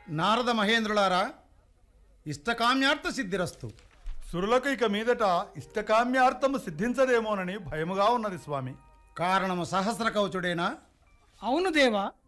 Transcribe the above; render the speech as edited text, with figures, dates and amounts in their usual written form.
నారద మహేంద్రులారా, ఇష్టకామ్యార్థ సిద్ధిరస్తు. సురులకు ఇక మీదట ఇష్టకామ్యార్థము సిద్ధించదేమోనని భయముగా ఉన్నది స్వామి. కారణము సహస్ర కవచుడేనా? అవును దేవా.